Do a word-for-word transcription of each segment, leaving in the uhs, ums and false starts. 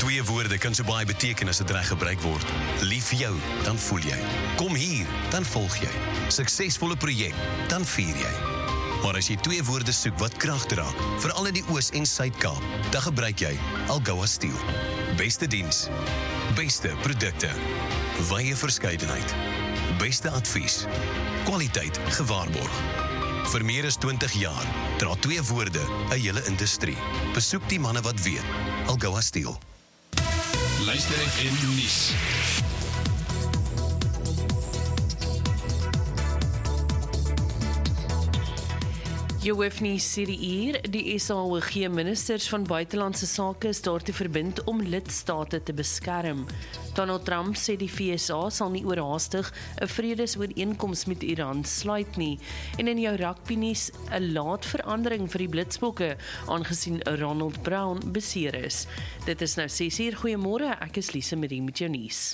Twee woorde kan so baie beteken as dit reg gebruik word. Lief vir jou, dan voel jy. Kom hier, dan volg jy. Suksesvolle projek, dan vier jy. Maar as jy twee woorde soek wat krag dra, veral in die Oos- en Suid-Kaap, dan gebruik jy Algoa Steel. Beste diens, beste produkte, wye verskeidenheid, beste advies, kwaliteit gewaarborg. Vir meer as twintig jaar dra twee woorde 'n hele industrie. Besoek die manne wat weet. Algoa Steel. Luister F M nuus. Jou hoef nie sê die uur, die S A O G ministers van buitelandse sake is daartoe verbind om lidstate te beskerm. Donald Trump sê die V S A sal nie oorhaastig 'n vredesooreenkoms met Iran sluit nie. En in jou rugbynuus 'n laat verandering vir die Blitsbokke, aangesien Ronald Brown beseer is. Dit is nou ses uur, goeiemôre, ek is Lise Marie met jou nuus.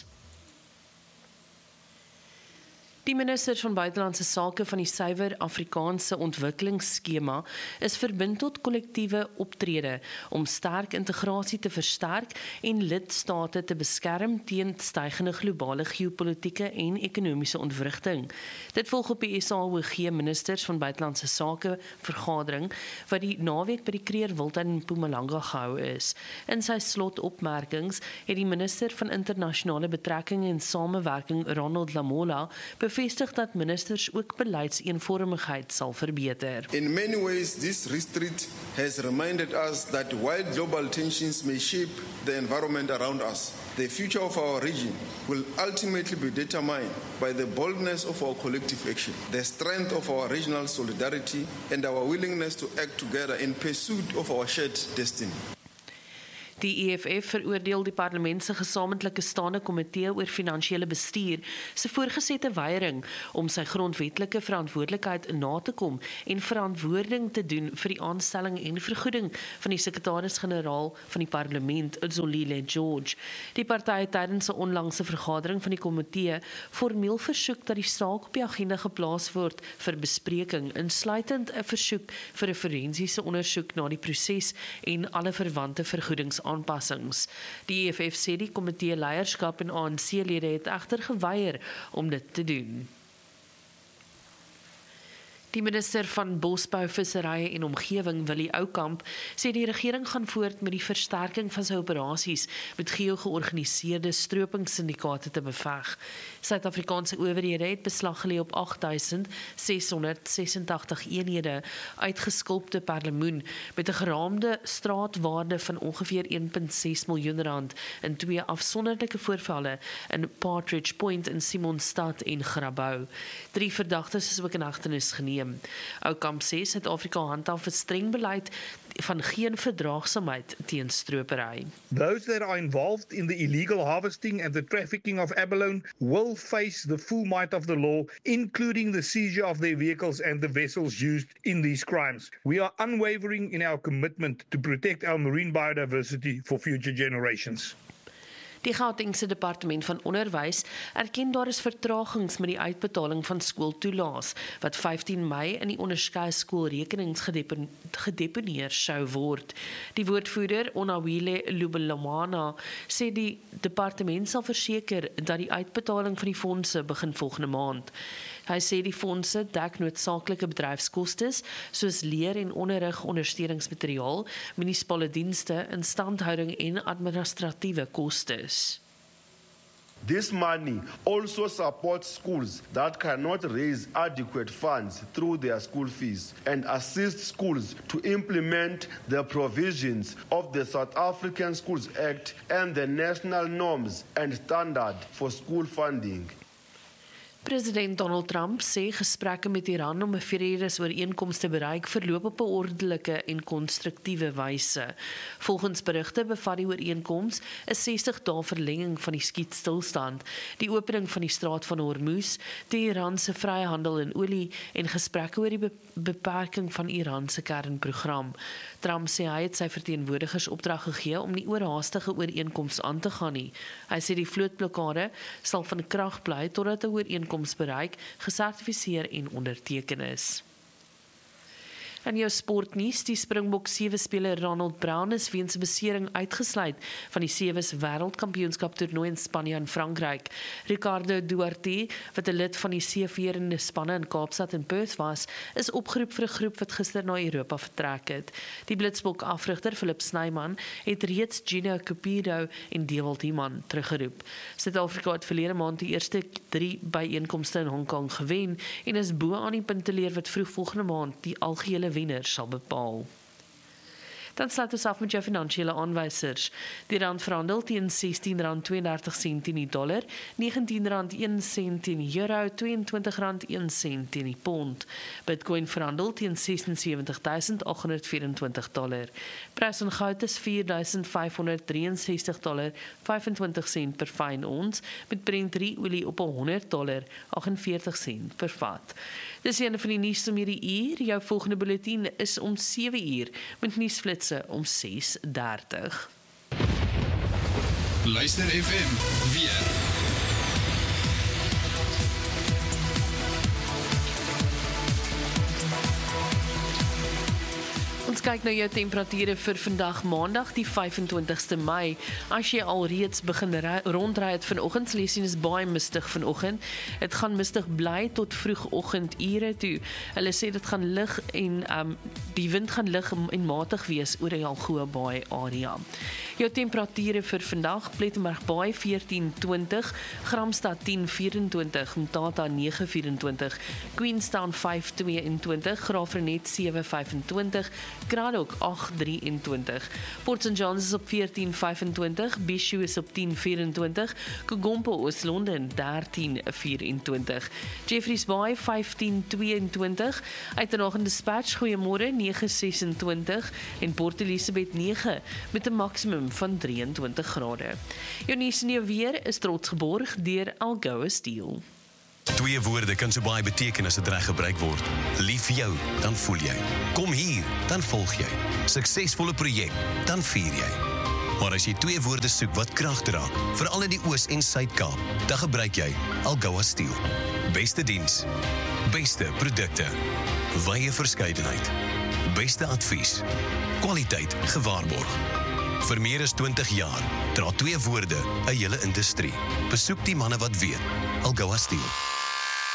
Die ministers van buitelandse sake van die Suiwer Afrikaanse Ontwikkelingsskema is verbind tot kollektiewe optrede om sterk integrasie te versterk en lidstate te beskerm teen stygende globale geopolitiese en ekonomiese ontwrigting. Dit volg op die S A O G ministers van buitelandse sake vergadering wat die naweek by die Kreer Wildtuin in Mpumalanga gehou is. In sy slotopmerkings het die minister van internasionale betrekkinge en samewerking Ronald Lamola bevestig dat ministers ook beleidseenvormigheid sal verbeter. In many ways, this retreat has reminded us that while global tensions may shape the environment around us, the future of our region will ultimately be determined by the boldness of our collective action, the strength of our regional solidarity, and our willingness to act together in pursuit of our shared destiny. Die E F F veroordeel die parlement se gesamentlike staande komitee oor finansiële bestuur se voorgesette weiering om sy grondwetlike verantwoordelikheid na te kom en verantwoording te doen vir die aanstelling en vergoeding van die sekretaris-generaal van die parlement, Zolile George. Die party het tydens 'n onlangse vergadering van die komitee formeel versoek dat die saak op die agenda geplaas word vir bespreking, insluitend 'n versoek vir 'n forensiese ondersoek na die proses en alle verwante vergoedings aanpassings. Die E F F sê die komitee leierskap en A N C-lede het egter geweier om dit te doen. Die minister van Bosbou, Visserye en Omgewing, Willie Oukamp, sê die regering gaan voort met die versterking van sy operasies met geo-georganiseerde stropingssyndikaate te beveg. Suid-Afrikaanse owerhede het beslag gelê op agt duisend ses honderd sesentagtig eenhede uitgeskulpte per lemoen met 'n geraamde straatwaarde van ongeveer een komma ses miljoen rand in twee afsonderlike voorvalle in Partridge Point in Simonstad en Grabouw. Drie verdagtes is ook in hegtenis geneem. Oukamp sê Suid-Afrika handhaaf 'n streng beleid van geen verdraagsaamheid teen stropery. Those that are involved in the illegal harvesting and the trafficking of abalone will face the full might of the law, including the seizure of their vehicles and the vessels used in these crimes. We are unwavering in our commitment to protect our marine biodiversity for future generations. Die Gautengse Departement van Onderwys erken daar is vertragings met die uitbetaling van skooltoelaas, wat vyftien Mei in die onderskeie skoolrekenings gedepon gedeponeer sou word. Die woordvoerder, Onawile Lubelomana, sê die departement sal verseker dat die uitbetaling van die fondse begin volgende maand. Hy sê die fondse dek noodsaaklike bedryfskostes soos leer- en onderrig ondersteuningsmateriaal, munisipale dienste, instandhouding en administratiewe kostes. This money also supports schools that cannot raise adequate funds through their school fees and assists schools to implement the provisions of the South African Schools Act and the national norms and standard for school funding. President Donald Trump sê gesprekke met Iran om 'n vredesooreenkoms te bereik verloop op 'n ordelike en konstruktiewe wyse. Volgens berigte bevat die ooreenkoms 'n sestig dae verlenging van die skietstilstand, die opening van die straat van Hormuz, die Iran se vrye handel in olie en gesprekke oor die be beperking van Iran se kernprogram. Trump sê hy het sy verteenwoordigers opdrag gegee om nie oorhaastige ooreenkoms aan te gaan nie. Hy sê die vlootblokkade sal van krag bly totdat 'n ooreenkoms bereik, gesertifiseer en onderteken is. In jou sportnuus, die Springbok sewe-speler Ronald Brown is weens besering uitgesluit van die Sewes Wêreldkampioenskap toernooi in Spanje en Frankryk. Ricardo Duarte, wat 'n lid van die seeveerende spanne in Kaapstad en Perth was, is opgeroep vir 'n groep wat gister na Europa vertrek het. Die Blitsbok afrigter Philip Snyman het reeds Gino Cupido en Dewald Iman teruggeroep. Suid-Afrika het verlede maand die eerste drie byeenkomste in Hong Kong gewen en is bo aan die punteleer wat vroeg volgende maand die algehele wenner sal bepaal. Dan sluit ons af met jou finansiële aanwysers. Die rand verhandel teen sestien rand tweeëndertig sent in die dollar, negentien rand een sent in die euro, tweeëntwintig rand een sent in die pond. Bitcoin verhandel teen ses en sewentig duisend agt honderd vyf-en-twintig dollar. Prys van goud is vier duisend vyf honderd ses en ses dollar vyf-en-twintig sent per fyn ons, met Brent drie olie op honderd dollar agt en veertig sent per vat. Dis een van die nuus om hierdie uur. Jou volgende bulletin is om sewe uur met nuusflitse om ses dertig. Luister F M weer. Ons kyk na jou temperature vir vandag Maandag die vyf-en-twintigste Mei. As jy al reeds begin rondry het vanoggend, sal jy sien is baie mistig vanoggend. Dit gaan mistig bly tot vroegoggendure toe. Hulle sê dit gaan lig en um, die wind gaan lig en matig wees oor die Algoa Baai area. Jou temperature vir vandag, Plettenberg Baai veertien twintig, Gramstad tien vyf-en-twintig, Mtata nege vyf-en-twintig, Queenstown vyf twee-en-twintig, Graafrenet sewe vyf-en-twintig, Kraddock agt drie-en-twintig, Port Saint Johns is op veertien vyf-en-twintig, Bishu is op tien vyf-en-twintig, Kogompo Oos-London dertien vyf-en-twintig, Jeffreys Bay vyftien twee-en-twintig, Uitenhage Dispatch goeiemôre nege ses-en-twintig en Port Elizabeth nege met 'n maksimum van drie-en-twintig grade. Jou nuus en jou weer is trots geborg deur Algoa Steel. Twee woorde kan so baie beteken as dit reg gebruik word. Lief jou, dan voel jy. Kom hier, dan volg jy. Suksesvolle projek, dan vier jy. Maar as jy twee woorde soek wat krag dra, veral in die Oos- en Suid-Kaap, dan gebruik jy Algoa Steel. Beste diens, beste produkte, wye verskeidenheid, beste advies, kwaliteit gewaarborg. Vir meer as twintig jaar dra twee woorde 'n hele industrie. Besoek die manne wat weet. Algoa Steel.